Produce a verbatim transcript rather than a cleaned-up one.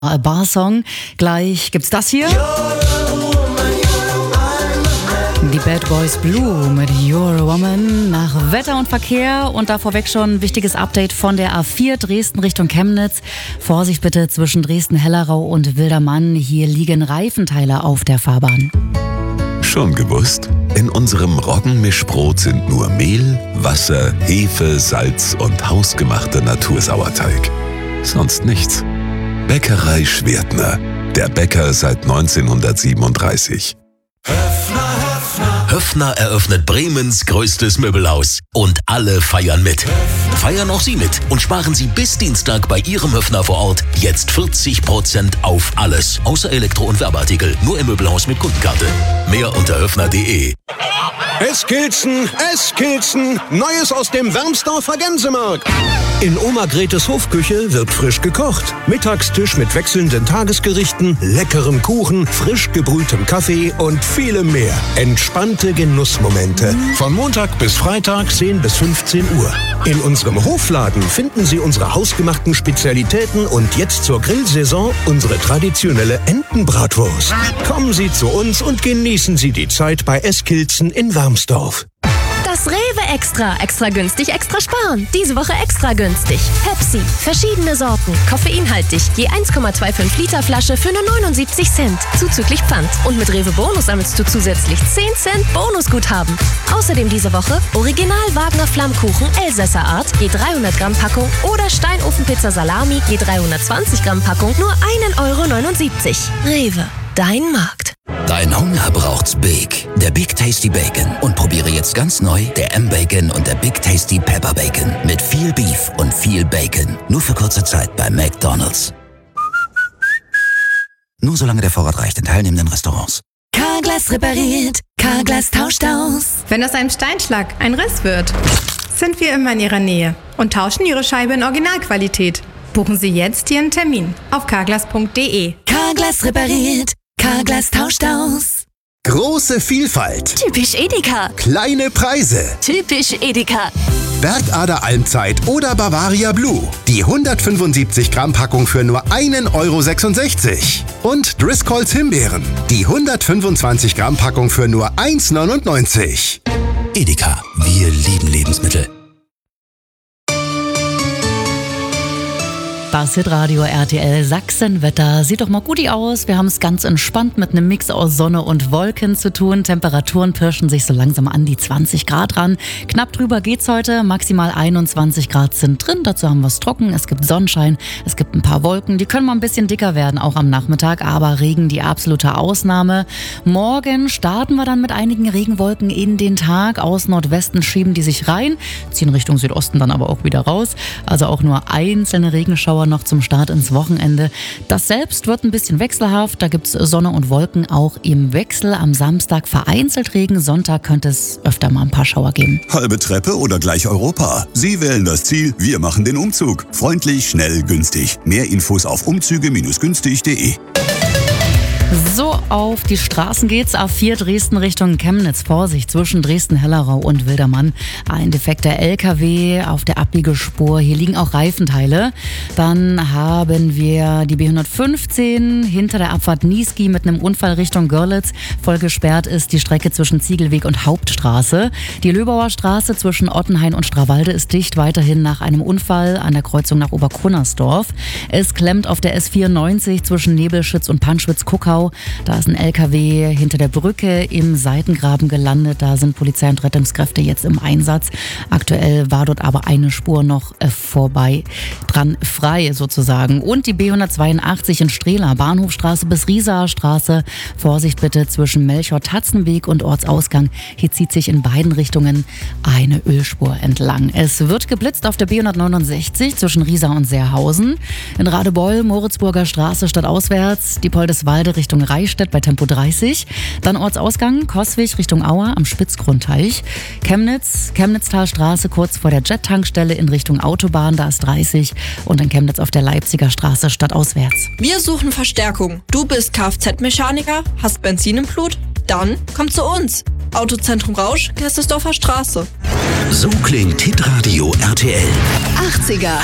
Bar-Song. Gleich gibt's das hier. Die Bad Boys Blue mit You're a Woman nach Wetter und Verkehr und da vorweg schon ein wichtiges Update von der A vier Dresden Richtung Chemnitz. Vorsicht bitte zwischen Dresden-Hellerau und Wildermann. Hier liegen Reifenteile auf der Fahrbahn. Schon gewusst? In unserem Roggenmischbrot sind nur Mehl, Wasser, Hefe, Salz und hausgemachter Natursauerteig. Sonst nichts. Bäckerei Schwertner. Der Bäcker seit neunzehnhundertsiebenunddreißig. Höffner eröffnet Bremens größtes Möbelhaus und alle feiern mit. Feiern auch Sie mit und sparen Sie bis Dienstag bei Ihrem Höffner vor Ort jetzt vierzig Prozent auf alles. Außer Elektro- und Werbeartikel. Nur im Möbelhaus mit Kundenkarte. Mehr unter höffner punkt de. Eskilzen, Eskilzen, Neues aus dem Wermsdorfer Gänsemarkt. In Oma Gretes Hofküche wird frisch gekocht. Mittagstisch mit wechselnden Tagesgerichten, leckerem Kuchen, frisch gebrühtem Kaffee und vielem mehr. Entspannte Genussmomente. Von Montag bis Freitag zehn bis fünfzehn Uhr. In unserem Hofladen finden Sie unsere hausgemachten Spezialitäten und jetzt zur Grillsaison unsere traditionelle Entenbratwurst. Kommen Sie zu uns und genießen Sie die Zeit bei Eskilzen in Wermsdorf. Das Rewe Extra. Extra günstig, extra sparen. Diese Woche extra günstig. Pepsi. Verschiedene Sorten. Koffeinhaltig. Je eins Komma fünfundzwanzig Liter Flasche für nur neunundsiebzig Cent. Zuzüglich Pfand. Und mit Rewe Bonus sammelst du zusätzlich zehn Cent Bonusguthaben. Außerdem diese Woche Original Wagner Flammkuchen Elsässer Art. Je dreihundert Gramm Packung. Oder Steinofenpizza Salami. Je dreihundertzwanzig Gramm Packung. Nur ein Euro neunundsiebzig. Rewe. Dein Markt. Dein Hunger braucht's Big. Der Big Tasty Bacon. Und probiere jetzt ganz neu der M-Bacon und der Big Tasty Pepper Bacon. Mit viel Beef und viel Bacon. Nur für kurze Zeit bei McDonald's. Nur solange der Vorrat reicht in teilnehmenden Restaurants. Carglass repariert, Carglass tauscht aus. Wenn aus einem Steinschlag ein Riss wird, sind wir immer in Ihrer Nähe und tauschen Ihre Scheibe in Originalqualität. Buchen Sie jetzt Ihren Termin auf carglass punkt de. Carglass repariert, Carglass tauscht aus. Große Vielfalt. Typisch Edeka. Kleine Preise. Typisch Edeka. Bergader Almzeit oder Bavaria Blue. Die hundertfünfundsiebzig Gramm Packung für nur ein Euro sechsundsechzig. Und Driscolls Himbeeren. Die hundertfünfundzwanzig Gramm Packung für nur eins neunundneunzig. Edeka. Wir lieben Lebensmittel. Das Hitradio R T L Sachsenwetter. Sieht doch mal guti aus. Wir haben es ganz entspannt mit einem Mix aus Sonne und Wolken zu tun. Temperaturen pirschen sich so langsam an die zwanzig Grad ran. Knapp drüber geht's heute. Maximal einundzwanzig Grad sind drin. Dazu haben wir es trocken. Es gibt Sonnenschein. Es gibt ein paar Wolken. Die können mal ein bisschen dicker werden, auch am Nachmittag. Aber Regen die absolute Ausnahme. Morgen starten wir dann mit einigen Regenwolken in den Tag. Aus Nordwesten schieben die sich rein, ziehen Richtung Südosten dann aber auch wieder raus. Also auch nur einzelne Regenschauer noch zum Start ins Wochenende. Das selbst wird ein bisschen wechselhaft. Da gibt es Sonne und Wolken auch im Wechsel. Am Samstag vereinzelt Regen. Sonntag könnte es öfter mal ein paar Schauer geben. Halbe Treppe oder gleich Europa? Sie wählen das Ziel, wir machen den Umzug. Freundlich, schnell, günstig. Mehr Infos auf umzüge günstig punkt de. So, auf die Straßen geht's. A vier Dresden Richtung Chemnitz. Vorsicht zwischen Dresden-Hellerau und Wildermann. Ein defekter L K W auf der Abbiegespur. Hier liegen auch Reifenteile. Dann haben wir die B hundertfünfzehn hinter der Abfahrt Niesky mit einem Unfall Richtung Görlitz. Voll gesperrt ist die Strecke zwischen Ziegelweg und Hauptstraße. Die Löbauer Straße zwischen Ottenhain und Strawalde ist dicht. Weiterhin nach einem Unfall an der Kreuzung nach Oberkunnersdorf. Es klemmt auf der S vierundneunzig zwischen Nebelschütz und Panschwitz-Kuckau. Da ist ein L K W hinter der Brücke im Seitengraben gelandet. Da sind Polizei und Rettungskräfte jetzt im Einsatz. Aktuell war dort aber eine Spur noch äh, vorbei, dran frei sozusagen. Und die B hundertzweiundachtzig in Strehla, Bahnhofstraße bis Riesaer Straße. Vorsicht bitte zwischen Melchior-Tatzenweg und Ortsausgang. Hier zieht sich in beiden Richtungen eine Ölspur entlang. Es wird geblitzt auf der B hundertneunundsechzig zwischen Riesa und Seerhausen. In Radebeul, Moritzburger Straße stadtauswärts. Die Poldeswalde Richtung Reichstätt bei Tempo dreißig. Dann Ortsausgang Coswig Richtung Auer am Spitzgrundteich. Chemnitz, Chemnitztalstraße kurz vor der Jet-Tankstelle in Richtung Autobahn, da ist dreißig. Und in Chemnitz auf der Leipziger Straße stadtauswärts. Wir suchen Verstärkung. Du bist Kfz-Mechaniker, hast Benzin im Blut? Dann komm zu uns. Autozentrum Rausch, Kestersdorfer Straße. So klingt Hitradio R T L. achtziger